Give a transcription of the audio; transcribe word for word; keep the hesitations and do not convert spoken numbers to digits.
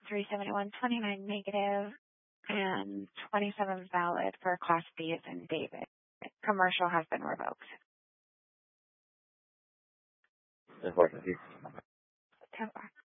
three seventy-one twenty-nine negative, and twenty-seven valid for Class B's and David. Commercial has been revoked. ten four. ten four.